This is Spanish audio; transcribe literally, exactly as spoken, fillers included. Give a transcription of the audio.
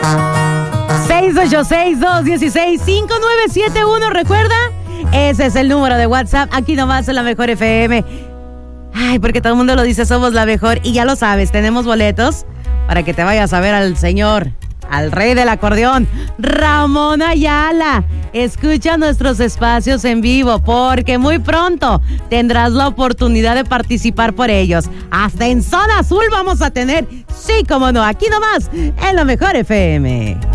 seis ocho seis, dos uno seis, cinco nueve siete uno. ¿Recuerda? Ese es el número de WhatsApp. Aquí nomás en La Mejor F M. Ay, porque todo el mundo lo dice, somos la mejor. Y ya lo sabes, tenemos boletos para que te vayas a ver al señor, al rey del acordeón, Ramón Ayala. Escucha nuestros espacios en vivo, porque muy pronto tendrás la oportunidad de participar por ellos. Hasta en Zona Azul vamos a tener, sí, como no, aquí nomás, en La Mejor F M.